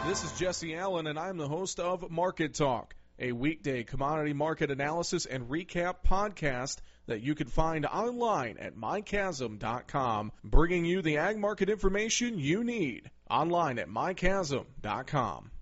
This is Jesse Allen, and I'm the host of Market Talk, a weekday commodity market analysis and recap podcast that you can find online at mychasm.com, bringing you the ag market information you need online at mychasm.com.